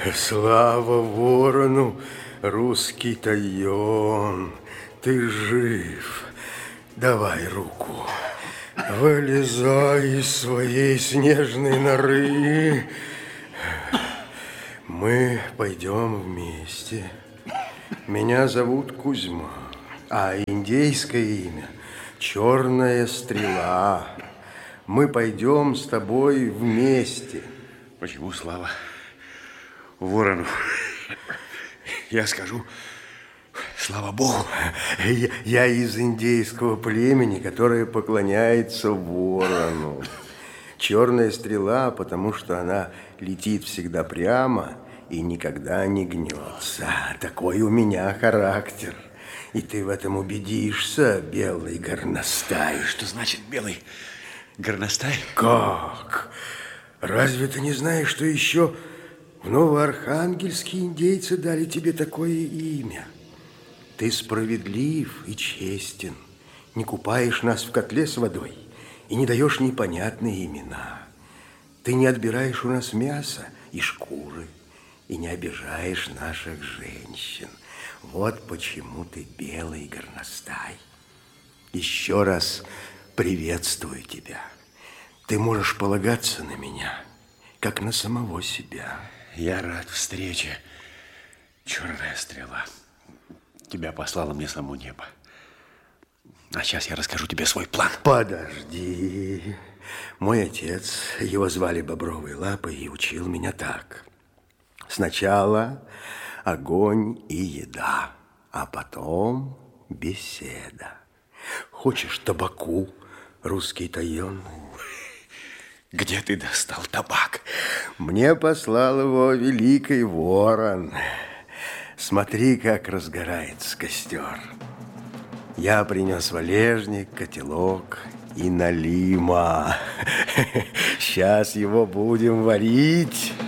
Слава ворону, русский тайон, ты жив. Давай руку. Вылезай из своей снежной норы. Мы пойдем вместе. Меня зовут Кузьма, а индейское имя Черная Стрела. Мы пойдем с тобой вместе. Почему слава ворону? Я скажу, слава Богу. Я из индейского племени, которое поклоняется ворону. Черная стрела, потому что она летит всегда прямо и никогда не гнется. Такой у меня характер. И ты в этом убедишься, белый горностай. Что значит белый горностай? Как? Разве ты не знаешь, что еще в Новоархангельске индейцы дали тебе такое имя? Ты справедлив и честен, не купаешь нас в котле с водой и не даешь непонятные имена. Ты не отбираешь у нас мясо и шкуры, и не обижаешь наших женщин. Вот почему ты белый горностай. Еще раз приветствую тебя. Ты можешь полагаться на меня, как на самого себя. Я рад встрече, Черная Стрела. Тебя послало мне само небо. А сейчас я расскажу тебе свой план. Подожди. Мой отец, его звали Бобровой Лапой, и учил меня так. Сначала огонь и еда, а потом беседа. Хочешь табаку, русский тайон? Где ты достал табак? Мне послал его великий ворон. Смотри, как разгорается костер. Я принес валежник, котелок и налима. Сейчас его будем варить.